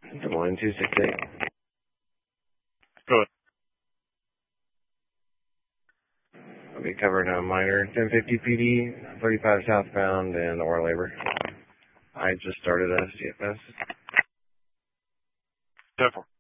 Des Moines 268. Go ahead. I'll be covering a minor 1050 PD, 35 southbound, and or labor. I just started a CFS. 10-4.